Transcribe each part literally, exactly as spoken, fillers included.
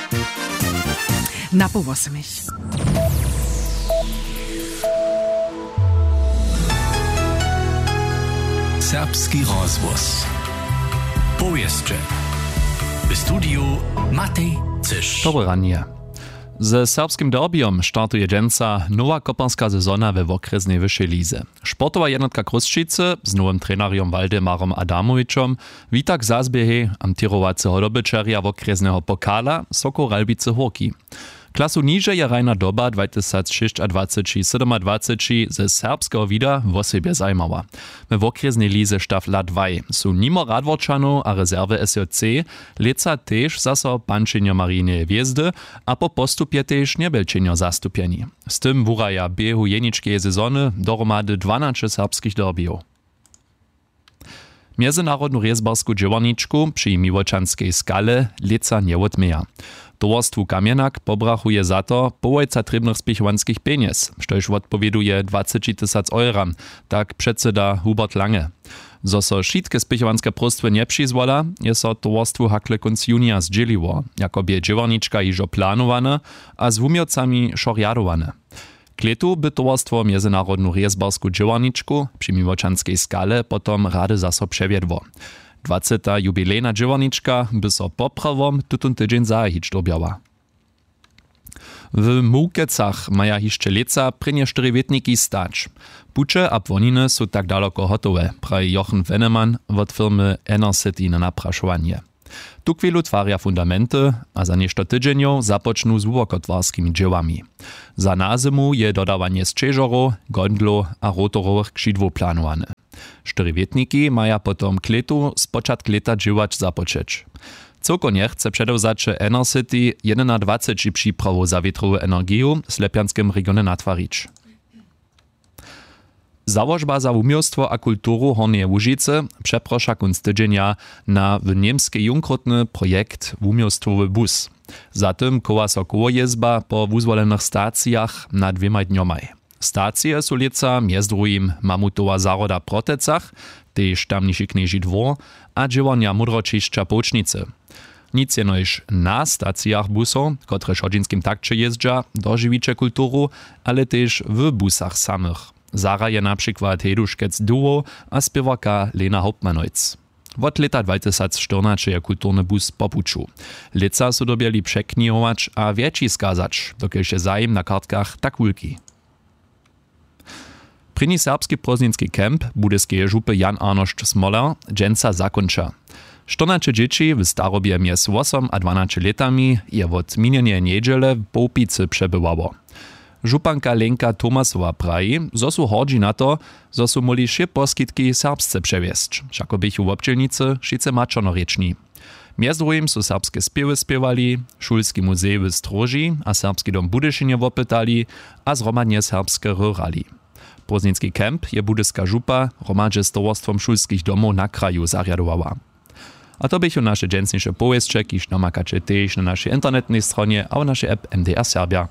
Napowosy mich. Serbski rozgłos. Powieszcze. W studiu Matej Cysz. Dobre ranie. Ze serbskim derbiom startuje dżęca nowa koparska sezona we okresnej wyższej lize. Sportowa jednotka Kruszczyce z nowym trenerem Waldemarom Adamowiczom wita k zazbiehe amtirowaceho dobyczerja okresnego pokala Sokol Ralbice Horki. Klasu niže je rajna doba dwadzieścia sześć dwadzieścia ze serbskiego vida w osobie zajmała. W okresnej lize štafla dwa są nimo Radworčanów a rezerwy S J C leca też zaso pančenio Marijine Hviezdy a po postupie też niebelčenio zastupieni. Z tym wuraja biehu jeničkeje sezony dohromady dwanaście serbskich derbiów. Międzynarodną rezbarską dziewarniczku przy Miłoczanskiej skale leca nie odmieja. Towarstwu Kamienak pobrachuje za to połojca trybnych spichowanskich pieniędzy, štož odpowieduje dwadzieścia tysięcy euro, tak przedseda Hubert Lange. Zoso šitke spichowanske prostwy nie przyzwala, je so towarstwu hakle konc junija zdzieliło, jakobie dziewarniczka iżo planowane, a z wumiocami šorjadowane. Kletu by towarstwo Międzynarodną rezbarską dziewarniczku przy Miłoczanskiej skale potom rady zaso przewiedło. dwadzieścia jubilejna dziewarniczka by so poprawom tutun tydzień zahić dobiała. W Mułkecach maja hiszcze leca prynie czterywietniki stać. Pucze a płoniny są tak daleko hotowe, praje Jochen Veneman od firmy Enercity na napraszowanie. Tu chwilu twarja fundamenty, a za nieszto tydzieniów zapoczną z łukotwarskimi dziełami. Za na zimu je dodawanie strzeżorów, gondlu a rotorowych krzydłów planowane. Czterywietniki maja potom kletu z początku leta dziełać zapoczeć. Cokonie chce przedewzacze Enercity jeden na dwadzieścia przyprawu za wietrową energię w Slepianskim regionie natwarić. Założba za umiejstwo a kulturu Hornieje Łužice przeprosza kunc tydzienia na w niemski junkrotny projekt umiejstwowy bus. Zatem koła so koło jezba po wuzwolenych stacjach na dwiema dniomaj. Stacje są leca między drugim Mamutowa zaroda Protecach, tež tamniejszy knieży dwór, a dziewania Mudročišća Poučnice. Nic jenož na stacjach busów, które w chodzinskim takcie jeżdża, dożywicze kulturu, ale też w busach samych. Zara je na przykład Heduškec Duo a spěwaka Lena Hauptmanojc. Od leta dwadzieścia czternaście je kulturny bus popuču. Leca su dobieli przeknihować a więcej skazać, dokiż je zajem na kartkach tak wulki. Pryni serbski prozninski kemp budyskie żupy Jan Arnošt Smoler dżęca zakończa. czternaście dzieci w starobie między osiem a dwanaście latami je od minionej niedziele w Połpicy przebywało. Županka Lenka Tomasowa praji, zo su hodzi na to, zo su moli še poskitki serbsce przewiesć, šako bychu w občelnicy šice mačonorečni. Między drugim su serbskie spiewy spiewali, Šulski muzej w Stroži a serbski dom Budyšinje wopytali, a zromadnie serbskie rurali. Prozninski kemp je budyska župa romadže z towarstwom šulskich domów na kraju zarjadowała. A to bychu nasze dżęsniejsze powieszcze, kiż namakacie też na naszej internetnej stronie, a w naszej app M D R Serbia.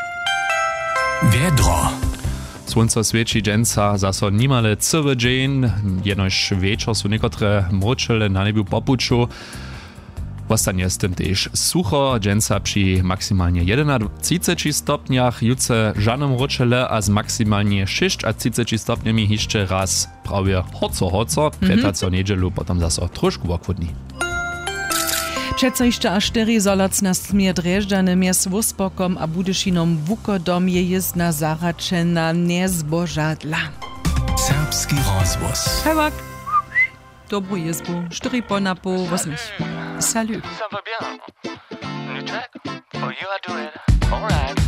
Wiedro. Słońce świeci dżęca zaso nimale cały dzień, jenoż wieczór są niektóre mroczele na niebiu popuczu. Ostanie z tym też sucho, dżęca przy maksymalnie jedenadvacet stopniach, jutce żadnym mroczele, a z maksymalnie šestdesiat stopniami jeszcze raz prawie hoco hoco, preta co niedzielu, potem zaso troszkę wokłodni. Přeco jeszcze aż cztery zolac na smier Drežďany mjez Vospokom a Budyšinom Vukodom je jezdna zaračena nezbožadla. Serbski rozgłos. Hewak, dobru jezbu, cztery po na po, was mich. Salut. Ça va bien. Nu check? Oh, you are doing all right.